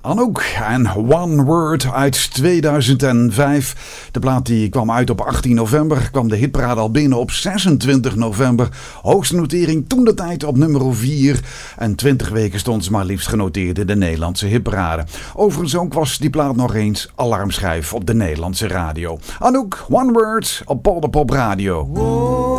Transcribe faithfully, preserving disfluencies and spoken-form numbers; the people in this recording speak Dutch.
Anouk en One Word uit tweeduizend vijf. De plaat die kwam uit op achttien november, kwam de hitparade al binnen op zesentwintig november. Hoogste notering toen de tijd op nummer vier. En twintig weken stond ze maar liefst genoteerd in de Nederlandse hitparade. Overigens ook was die plaat nog eens alarmschijf op de Nederlandse radio. Anouk, One Word op Polderpop Radio. Wow.